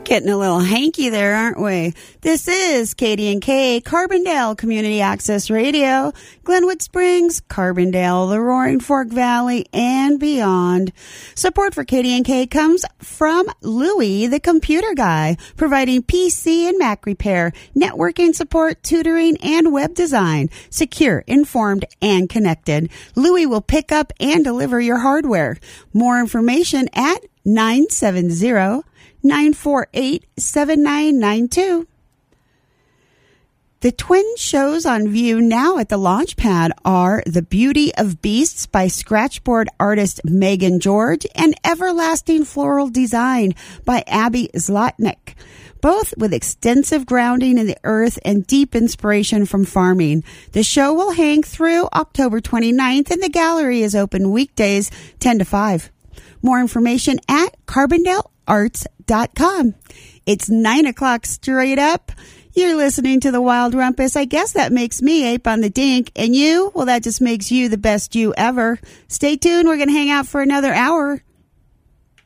Getting a little hanky there, aren't we? This is KDNK, Carbondale Community Access Radio, Glenwood Springs, Carbondale, the Roaring Fork Valley, and beyond. Support for KDNK comes from Louie, the computer guy, providing PC and Mac repair, networking support, tutoring, and web design. Secure, informed, and connected. Louie will pick up and deliver your hardware. More information at 970-948-7992. The twin shows on view now at the Launchpad are The Beauty of Beasts by scratchboard artist Megan George and Everlasting Floral Design by Abby Zlotnick, both with extensive grounding in the earth and deep inspiration from farming. The show will hang through October 29th, and the gallery is open weekdays 10 to 5. More information at CarbondaleArts.com. It's 9 o'clock straight up. You're listening to the Wild Rumpus. I guess that makes me Ape on the Dink. And you? Well, that just makes you the best you ever. Stay tuned. We're going to hang out for another hour.